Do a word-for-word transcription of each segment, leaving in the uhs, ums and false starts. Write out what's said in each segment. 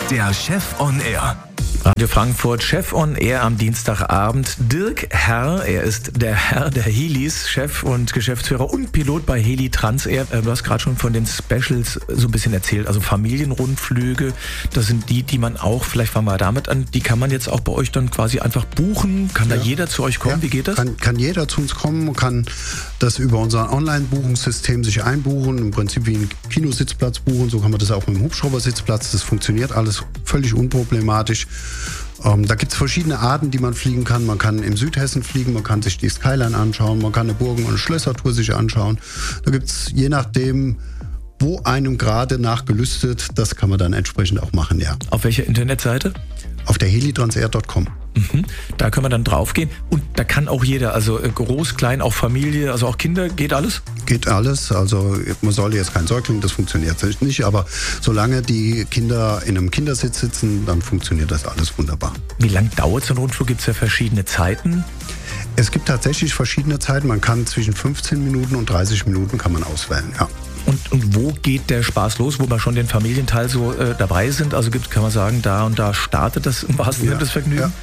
Der Chef on Air. Radio Frankfurt, Chef on Air am Dienstagabend. Dirk Herr, er ist der Herr der Helis, Chef und Geschäftsführer und Pilot bei Heli Transair. Du hast gerade schon von den Specials so ein bisschen erzählt, also Familienrundflüge, das sind die, die man auch, vielleicht fangen wir damit an, die kann man jetzt auch bei euch dann quasi einfach buchen. Kann ja. da jeder zu euch kommen? Ja. Wie geht das? Kann, kann jeder zu uns kommen, kann das über unser Online-Buchungssystem sich einbuchen, im Prinzip wie ein Kinositzplatz buchen, so kann man das auch mit dem Hubschraubersitzplatz, das funktioniert alles völlig unproblematisch. Ähm, da gibt es verschiedene Arten, die man fliegen kann. Man kann im Südhessen fliegen, man kann sich die Skyline anschauen, man kann eine Burgen- und eine Schlössertour sich anschauen. Da gibt es, je nachdem, wo einem gerade nachgelüstet, das kann man dann entsprechend auch machen, ja. Auf welcher Internetseite? Auf der heli transair punkt com. Mhm. Da können wir dann draufgehen und da kann auch jeder, also groß, klein, auch Familie, also auch Kinder, geht alles? Geht alles, also man soll jetzt kein Säugling, das funktioniert nicht, aber solange die Kinder in einem Kindersitz sitzen, dann funktioniert das alles wunderbar. Wie lang dauert so ein Rundflug? Gibt es ja verschiedene Zeiten? Es gibt tatsächlich verschiedene Zeiten, man kann zwischen fünfzehn Minuten und dreißig Minuten kann man auswählen, ja. Und, und wo geht der Spaß los, wo wir schon den Familienteil so äh, dabei sind? Also gibt, kann man sagen, da und da startet das im wahrsten Sinne ja, das Vergnügen? Ja.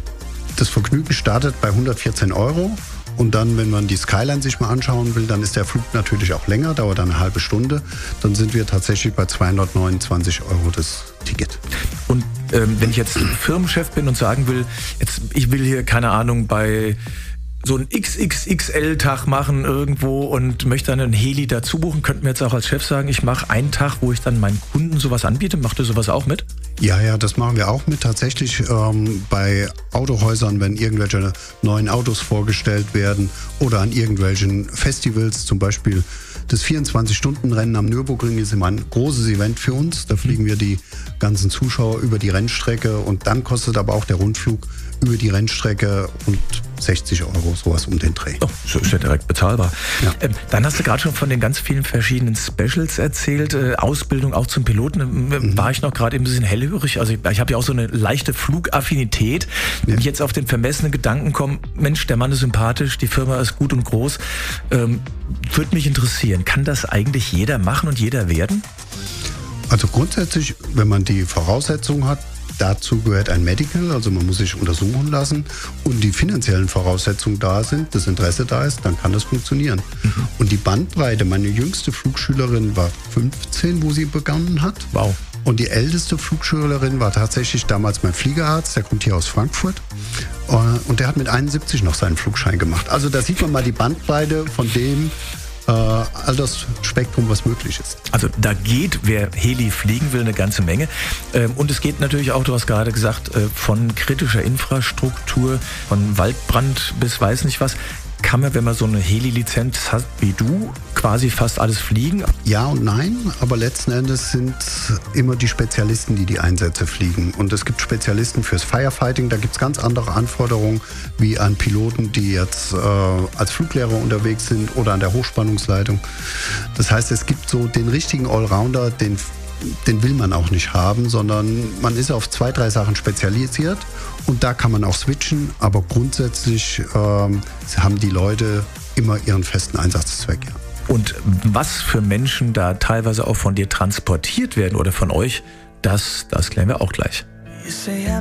Das Vergnügen startet bei hundertvierzehn Euro und dann, wenn man die Skyline sich mal anschauen will, dann ist der Flug natürlich auch länger, dauert dann eine halbe Stunde. Dann sind wir tatsächlich bei zweihundertneunundzwanzig Euro das Ticket. Und ähm, wenn ich jetzt Firmenchef bin und sagen will, jetzt ich will hier, keine Ahnung, bei so einen X X X L-Tag machen irgendwo und möchte dann einen Heli dazu buchen, könnten wir jetzt auch als Chef sagen, ich mache einen Tag, wo ich dann meinen Kunden sowas anbiete. Macht ihr sowas auch mit? Ja, ja, das machen wir auch mit. Tatsächlich ähm, bei Autohäusern, wenn irgendwelche neuen Autos vorgestellt werden oder an irgendwelchen Festivals, zum Beispiel das vierundzwanzig-Stunden-Rennen am Nürburgring ist immer ein großes Event für uns. Da fliegen wir die ganzen Zuschauer über die Rennstrecke und dann kostet aber auch der Rundflug über die Rennstrecke und sechzig Euro, sowas um den Dreh. Oh, so ist ja direkt bezahlbar. Ja. Ähm, dann hast du gerade schon von den ganz vielen verschiedenen Specials erzählt, äh, Ausbildung auch zum Piloten. Mhm. War ich noch gerade ein bisschen hellhörig? Also ich, ich habe ja auch so eine leichte Flugaffinität. Wenn ja. ich jetzt auf den vermessenen Gedanken komme, Mensch, der Mann ist sympathisch, die Firma ist gut und groß, ähm, würde mich interessieren, kann das eigentlich jeder machen und jeder werden? Also grundsätzlich, wenn man die Voraussetzungen hat, dazu gehört ein Medical, also man muss sich untersuchen lassen und die finanziellen Voraussetzungen da sind, das Interesse da ist, dann kann das funktionieren. Mhm. Und die Bandbreite, meine jüngste Flugschülerin war fünfzehn, wo sie begonnen hat. Wow. Und die älteste Flugschülerin war tatsächlich damals mein Fliegerarzt, der kommt hier aus Frankfurt. Und der hat mit einundsiebzig noch seinen Flugschein gemacht. Also da sieht man mal die Bandbreite von dem äh, Altersspektrum, was möglich ist. Also da geht, wer Heli fliegen will, eine ganze Menge. Ähm, und es geht natürlich auch, du hast gerade gesagt, äh, von kritischer Infrastruktur, von Waldbrand bis weiß nicht was. Kann man, wenn man so eine Heli-Lizenz hat wie du, quasi fast alles fliegen? Ja und nein, aber letzten Endes sind immer die Spezialisten, die die Einsätze fliegen. Und es gibt Spezialisten fürs Firefighting, da gibt es ganz andere Anforderungen wie an Piloten, die jetzt äh, als Fluglehrer unterwegs sind oder an der Hochspannungsleitung. Das heißt, es gibt so den richtigen Allrounder, den den will man auch nicht haben, sondern man ist auf zwei, drei Sachen spezialisiert und da kann man auch switchen, aber grundsätzlich ähm, haben die Leute immer ihren festen Einsatzzweck. Ja. Und was für Menschen da teilweise auch von dir transportiert werden oder von euch, das, das klären wir auch gleich. You say I